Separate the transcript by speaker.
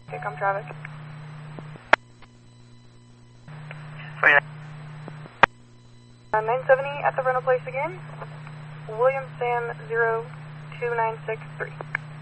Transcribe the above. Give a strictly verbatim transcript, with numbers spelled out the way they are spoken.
Speaker 1: Here come traffic. Uh, nine seventy at the rental place again. William Sam zero two nine six three.